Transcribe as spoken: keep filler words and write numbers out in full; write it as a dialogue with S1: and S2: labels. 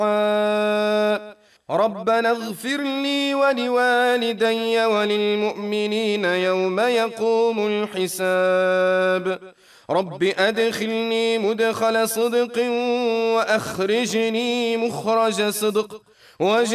S1: ربنا اغفر لي ولوالدي وللمؤمنين يوم يقوم الحساب رب أدخلني مدخل صدق وأخرجني مخرج صدق